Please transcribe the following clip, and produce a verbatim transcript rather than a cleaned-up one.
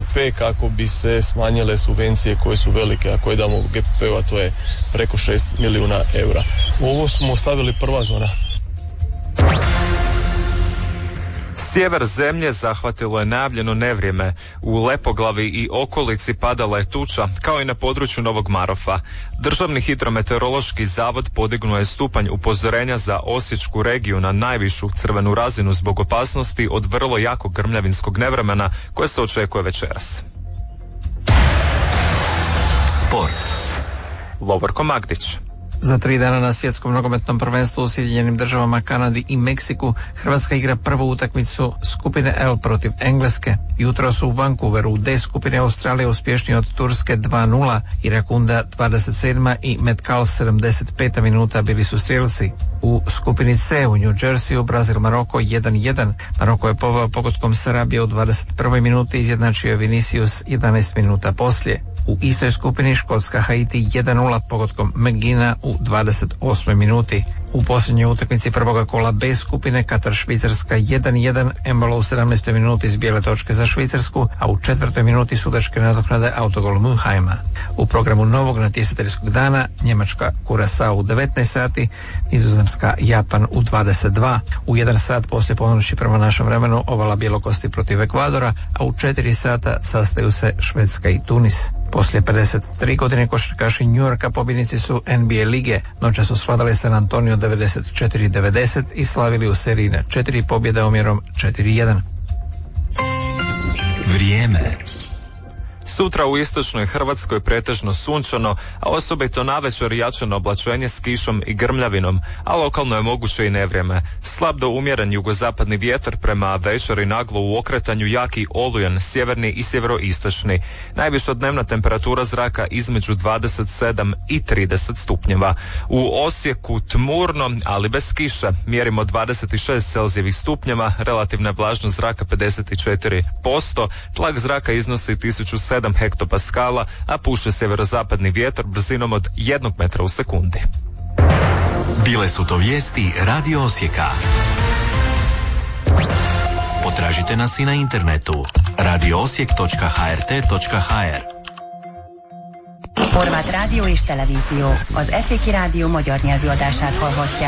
P kako bi se smanjile subvencije koje su velike, a koje damo G P P-u, a to je preko šest milijuna eura. U ovo smo stavili prva zona. Sjever zemlje zahvatilo je najavljeno nevrijeme. U Lepoglavi i okolici padala je tuča, kao i na području Novog Marofa. Državni hidrometeorološki zavod podignuo je stupanj upozorenja za Osječku regiju na najvišu crvenu razinu zbog opasnosti od vrlo jakog grmljavinskog nevremena koje se očekuje večeras. Sport. Lovorko Magdić. Za tri dana na svjetskom nogometnom prvenstvu u Sjedinjenim državama, Kanadi i Meksiku Hrvatska igra prvu utakmicu skupine L protiv Engleske. Jutro su u Vancouveru u D skupine Australije uspješniji od Turske dva nula, Irakunda dvadeset sedma i Metcalf sedamdeset peta minuta bili su strijelci. U skupini C u New Jerseyu Brazil Maroko jedan jedan. Maroko je poveo pogodkom Sarabije u dvadeset prvoj minuti, izjednačio je Vinicius jedanaest minuta poslije. U istoj skupini Škotska Haiti jedan nula pogodkom McGinna u dvadeset osmoj minuti. U posljednjoj utakmici prvoga kola B skupine Katar Švicarska jedan jedan, Embolo u sedamnaestoj minuti iz bijele točke za Švicarsku, a u četvrtoj minuti sudačke nadoknade autogol Munheima. U programu novog natjecateljskog dana Njemačka Kurasao u devetnaest sati, Nizozemska Japan u dvadeset dva. U jedan sat poslije ponoći prema našem vremenu ovala Bjelokosti protiv Ekvadora, a u četiri sata sastaju se Švedska i Tunis. Poslije pedeset tri godine košarkaši New Yorka pobjednici su N B A lige. Noća su svladali San Antonio devedeset četiri devedeset i slavili u seriji na četiri pobjede omjerom četiri jedan. Vrijeme. Sutra u istočnoj Hrvatskoj pretežno sunčano, a osobito navečer jačano oblačenje s kišom i grmljavinom, a lokalno je moguće i nevrijeme. Slab do umjeren jugozapadni vjetar, prema večeri naglo u okretanju jaki olujan, sjeverni i sjeveroistočni. Najviša dnevna temperatura zraka između dvadeset sedam i trideset stupnjeva. U Osijeku tmurno, ali bez kiše. Mjerimo dvadeset šest celzijevih stupnjeva, relativna vlažnost zraka pedeset četiri posto, tlak zraka iznosi tisuću sedam hektopaskala, a puše sjeverozapadni vjetar brzinom od jednog metra u sekundi. Bile su to vijesti Radio Osijeka. Potražite nas i na internetu radio osijek točka h r t točka h r. Horváth rádió és televízió az Eszéki Rádió magyar nyelvű adását hallhatják.